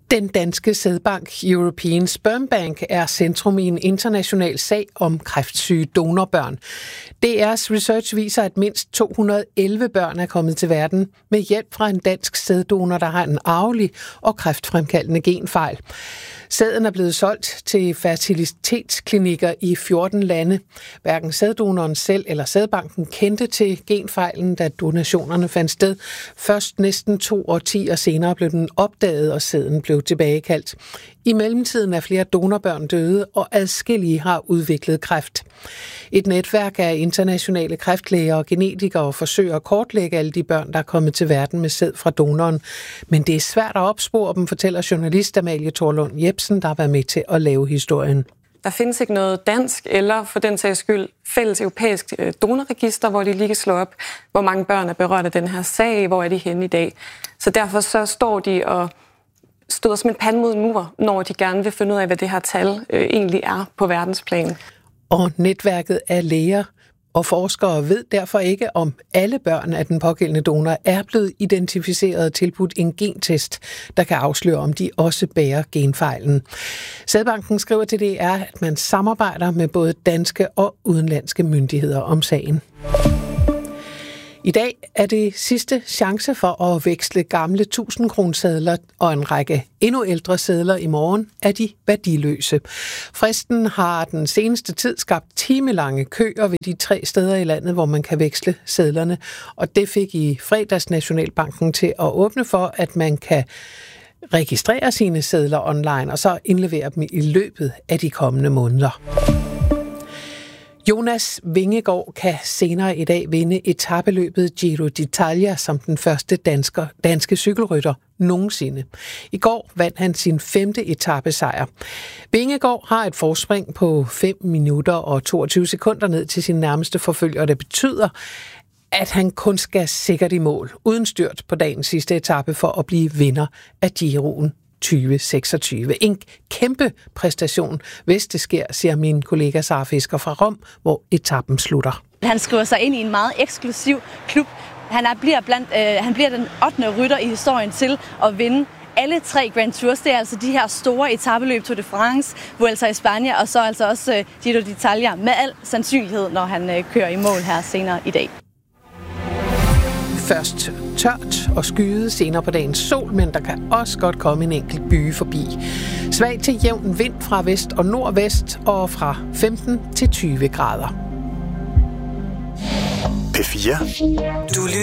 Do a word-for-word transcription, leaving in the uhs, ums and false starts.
Den danske sædbank European Sperm Bank er centrum i en international sag om kræftsyge donorbørn. D R's research viser, at mindst to hundrede og elleve børn er kommet til verden med hjælp fra en dansk sæddonor, der har en arvelig og kræftfremkaldende genfejl. Sæden er blevet solgt til fertilitetsklinikker i fjorten lande. Hverken sæddonoren selv eller sædbanken kendte til genfejlen, da donationerne fandt sted. Først næsten to årtier senere blev den opdaget, og sæden blev tilbagekaldt. I mellemtiden er flere donorbørn døde, og adskillige har udviklet kræft. Et netværk af internationale kræftlæger og genetikere forsøger at kortlægge alle de børn, der er kommet til verden med sæd fra donoren. Men det er svært at opspore dem, fortæller journalist Amalie Thorlund Jepsen, der har været med til at lave historien. Der findes ikke noget dansk eller for den sags skyld fælles europæisk donorregister, hvor de lige kan slå op, hvor mange børn er berørt af den her sag, hvor er de henne i dag. Så derfor så står de og støder som en pande mod en mur, når de gerne vil finde ud af, hvad det her tal øh, egentlig er på verdensplan. Og netværket af læger og forskere ved derfor ikke, om alle børn af den pågældende donor er blevet identificeret og tilbudt en gentest, der kan afsløre, om de også bærer genfejlen. Sædbanken skriver til D R, at man samarbejder med både danske og udenlandske myndigheder om sagen. I dag er det sidste chance for at veksle gamle tusind-kronesedler og en række endnu ældre sedler. I morgen er de værdiløse. Fristen har den seneste tid skabt timelange køer ved de tre steder i landet, hvor man kan veksle sedlerne. Og det fik i fredags Nationalbanken til at åbne for, at man kan registrere sine sedler online og så indlevere dem i løbet af de kommende måneder. Jonas Vingegaard kan senere i dag vinde etapeløbet Giro d'Italia som den første dansker, danske cykelrytter nogensinde. I går vandt han sin femte etapesejr. Vingegaard har et forspring på fem minutter og toogtyve sekunder ned til sin nærmeste forfølger, og det betyder, at han kun skal sikkert i mål uden styrt på dagens sidste etape for at blive vinder af Giroen tyve seksogtyve. En kæmpe præstation, hvis det sker, siger min kollega Sara Fisker fra Rom, hvor etappen slutter. Han skriver sig ind i en meget eksklusiv klub. Han, er, bliver, blandt, øh, han bliver den ottende rytter i historien til at vinde alle tre Grand Tours. Det er altså de her store etapeløb, Tour de France, Vuelta i Spanien, og så altså også øh, Giro d'Italia med al sandsynlighed, når han øh, kører i mål her senere i dag. Først tørt og skyet, senere på dagen sol, men der kan også godt komme en enkelt byge forbi. Svag til jævn vind fra vest og nordvest og fra femten til tyve grader. P fire. Du